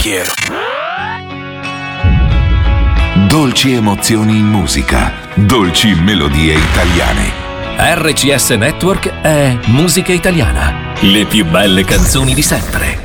bicchiere. Dolci emozioni in musica, dolci melodie italiane. RCS Network è musica italiana. Le più belle canzoni di sempre.